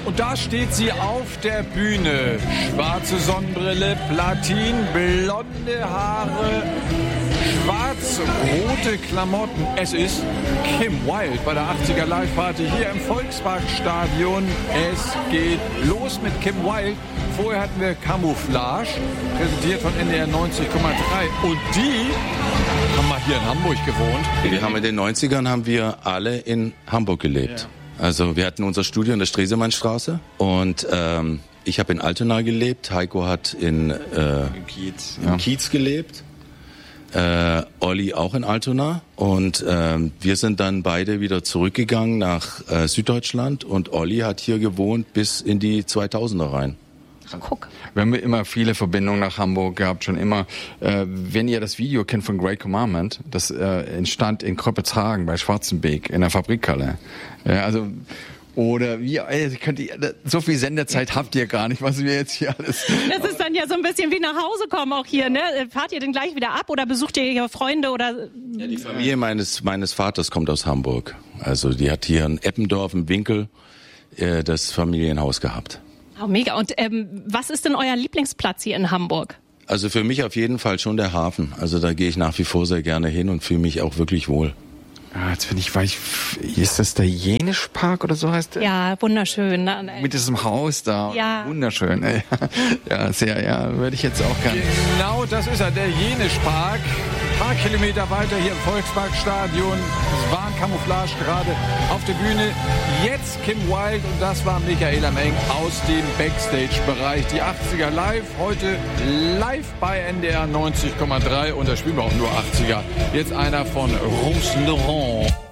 Und da steht sie auf der Bühne. Schwarze Sonnenbrille, Platin, blonde Haare, schwarz-rote Klamotten. Es ist Kim Wilde bei der 80er Live-Party hier im Volksparkstadion. Es geht los mit Kim Wilde. Vorher hatten wir Camouflage, präsentiert von NDR 90,3. Und die haben mal hier in Hamburg gewohnt. Wir haben in den 90ern alle in Hamburg gelebt. Ja. Also wir hatten unser Studio in der Stresemannstraße und ich habe in Altona gelebt. Heiko hat in Kiez gelebt. Olli auch in Altona. Und wir sind dann beide wieder zurückgegangen nach Süddeutschland. Und Olli hat hier gewohnt bis in die 2000er rein. Guck. Wir haben immer viele Verbindungen nach Hamburg gehabt, schon immer. Wenn ihr das Video kennt von Great Commandment, das entstand in Kröpelshagen bei Schwarzenbeek in der Fabrikhalle. Also oder so viel Sendezeit habt ihr gar nicht, was wir jetzt hier alles... Das ist dann ja so ein bisschen wie nach Hause kommen auch hier, ne? Fahrt ihr denn gleich wieder ab oder besucht ihr ihre Freunde oder... Ja, die Familie meines Vaters kommt aus Hamburg. Also die hat hier in Eppendorf im Winkel das Familienhaus gehabt. Oh, mega. Und was ist denn euer Lieblingsplatz hier in Hamburg? Also für mich auf jeden Fall schon der Hafen. Also da gehe ich nach wie vor sehr gerne hin und fühle mich auch wirklich wohl. Jetzt ist das der Jenischpark oder so heißt der? Ja, wunderschön. Mit diesem Haus da. Ja. Wunderschön. Ja, würde ich jetzt auch gerne. Genau, das ist er, der Jenischpark. Ein paar Kilometer weiter hier im Volksparkstadion. Es war ein Camouflage gerade auf der Bühne. Jetzt Kim Wilde und das war Michaela Meng aus dem Backstage-Bereich. Die 80er live, heute live bei NDR 90,3 und da spielen wir auch nur 80er. Jetzt einer von Rose Laurent.